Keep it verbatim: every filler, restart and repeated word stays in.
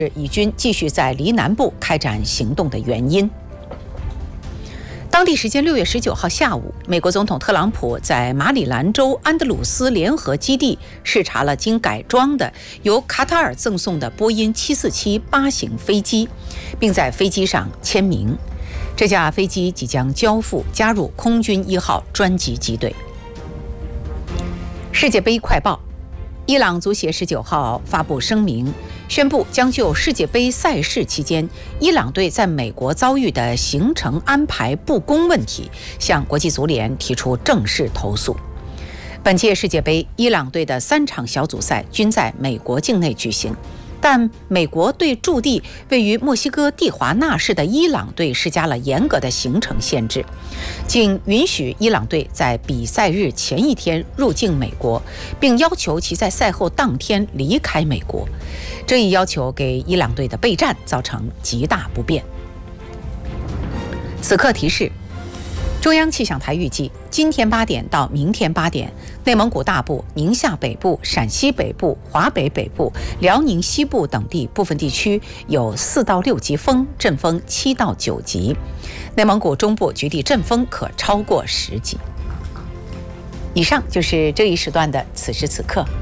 以军继续在黎南部开展行动的原因。当地时间六月十九号下午，美国总统特朗普在马里兰州安德鲁斯联合基地视察了经改装的由卡塔尔赠送的波音七四七八型飞机，并在飞机上签名。这架飞机即将交付，加入空军一号专机机队。世界杯快报：伊朗足协十九号发布声明，宣布将就世界杯赛事期间伊朗队在美国遭遇的行程安排不公问题，向国际足联提出正式投诉。本届世界杯，伊朗队的三场小组赛均在美国境内举行，但美国对驻地位于墨西哥蒂华纳市的伊朗队施加了严格的行程限制，仅允许伊朗队在比赛日前一天入境美国，并要求其在赛后当天离开美国。这一要求给伊朗队的备战造成极大不便。此刻提示：中央气象台预计，今天八点到明天八点，内蒙古大部、宁夏北部、陕西北部、华北北部、辽宁西部等地部分地区有四到六级风，阵风七到九级；内蒙古中部局地阵风可超过十级。以上就是这一时段的此时此刻。